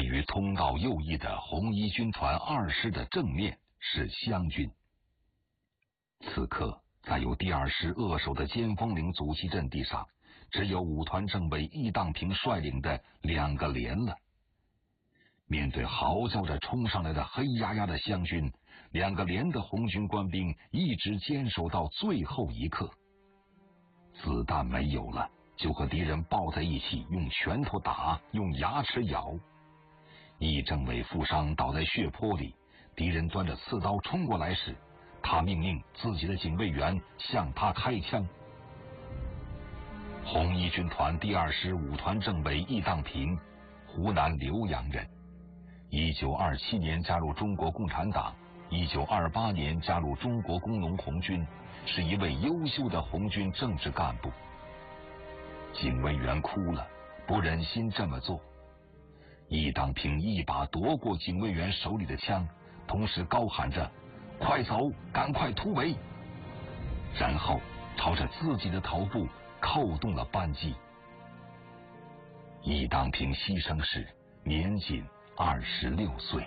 位于通道右翼的红一军团2师的正面是湘军。此刻，在由第2师扼守的尖峰岭阻击阵地上，只有5团政委易当平率领的2个连了。面对嚎叫着冲上来的黑压压的湘军，2个连的红军官兵一直坚守到最后一刻。子弹没有了，就和敌人抱在一起，用拳头打，用牙齿咬。易政委负伤倒在血泊里，敌人端着刺刀冲过来时，他命令自己的警卫员向他开枪。红一军团第2师5团政委易当平，湖南浏阳人，1927年加入中国共产党，1928年加入中国工农红军，是一位优秀的红军政治干部。警卫员哭了，不忍心这么做。易当平一把夺过警卫员手里的枪，同时高喊着：“快走，赶快突围！”然后朝着自己的头部扣动了扳机。易当平牺牲时年仅26岁。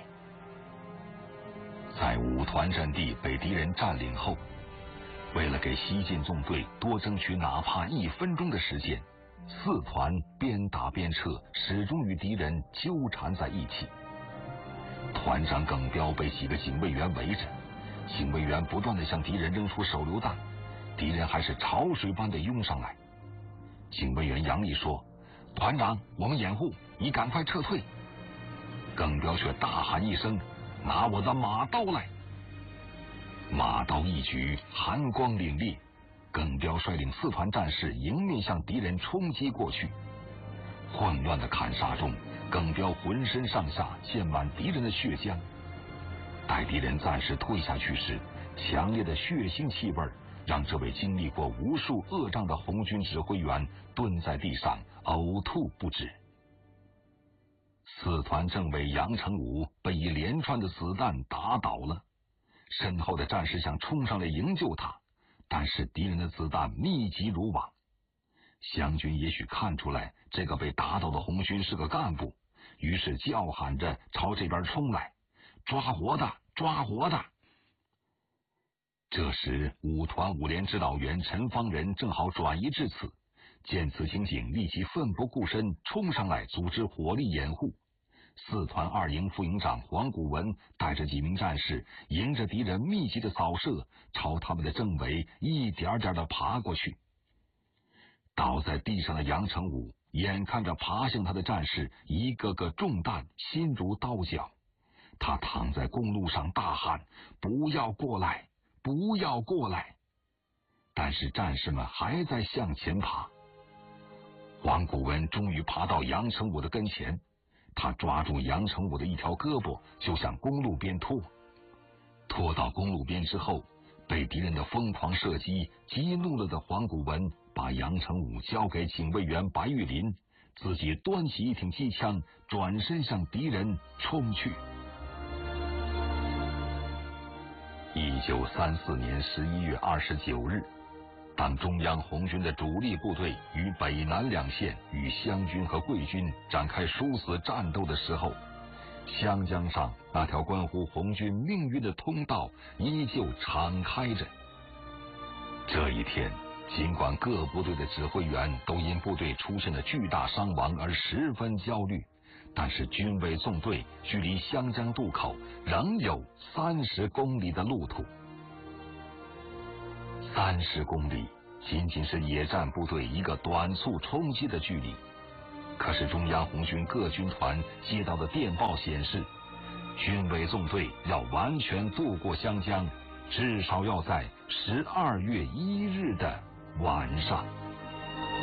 在5团阵地被敌人占领后，为了给西进纵队多争取哪怕1分钟的时间，4团边打边撤，始终与敌人纠缠在一起。团长耿彪被几个警卫员围着，警卫员不断地向敌人扔出手榴弹，敌人还是潮水般地涌上来。警卫员杨丽说：“团长，我们掩护，你赶快撤退。”耿彪却大喊一声：“拿我的马刀来！”马刀一举，寒光凛冽。耿彪率领4团战士迎面向敌人冲击过去。混乱的砍杀中，耿彪浑身上下溅满敌人的血浆。待敌人暂时退下去时，强烈的血腥气味让这位经历过无数恶仗的红军指挥员蹲在地上呕吐不止。4团政委杨成武被一连串的子弹打倒了，身后的战士想冲上来营救他，但是敌人的子弹密集如网。湘军也许看出来这个被打倒的红军是个干部，于是叫喊着朝这边冲来：“抓活的，抓活的！”这时5团5连指导员陈方仁正好转移至此，见此情景，立即奋不顾身冲上来组织火力掩护。4团2营副营长黄古文带着几名战士，迎着敌人密集的扫射，朝他们的政委一点点地爬过去。倒在地上的杨成武眼看着爬向他的战士一个个中弹，心如刀绞。他躺在公路上大喊：“不要过来，不要过来！”但是战士们还在向前爬。黄古文终于爬到杨成武的跟前，他抓住杨成武的一条胳膊，就向公路边拖。拖到公路边之后，被敌人的疯狂射击激怒了的黄古文把杨成武交给警卫员白玉林，自己端起一挺机枪，转身向敌人冲去。1934年11月29日，当中央红军的主力部队于北南2线与湘军和桂军展开殊死战斗的时候，湘江上那条关乎红军命运的通道依旧敞开着。这一天，尽管各部队的指挥员都因部队出现的巨大伤亡而十分焦虑，但是军委纵队距离湘江渡口仍有30公里的路途。30公里仅仅是野战部队一个短促冲击的距离，可是中央红军各军团接到的电报显示，军委纵队要完全渡过湘江，至少要在12月1日的晚上。